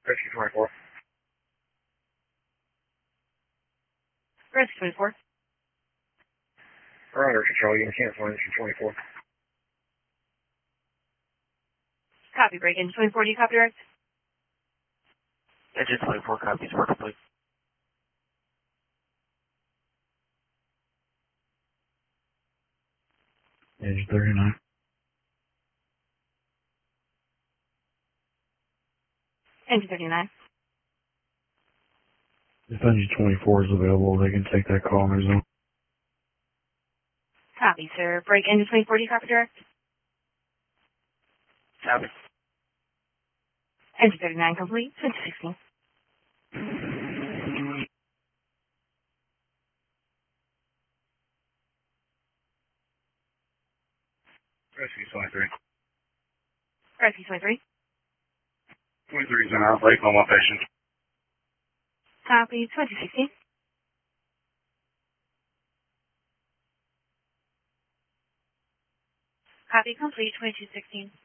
Rescue 24. Rescue 24. We're under control. You can cancel Engine 24. Copy, break Engine 24. Do you copy direct? Engine 24 copies perfectly. Engine 39. Engine 39. If Engine 24 is available, they can take that call on their zone. Copy, sir. Break Engine 24. Do you copy direct? Copy. Engine 39 complete. 2016. Rescue 23. Rescue 23. 23 is in our late on patient. Copy. 2016. Copy complete. 2216.